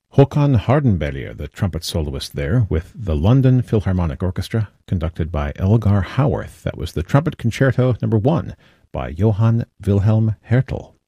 Håkan Hardenberger, the trumpet soloist there, with the London Philharmonic Orchestra, conducted by Elgar Howarth. That was the Trumpet Concerto No. 1 by Johann Wilhelm Hertel.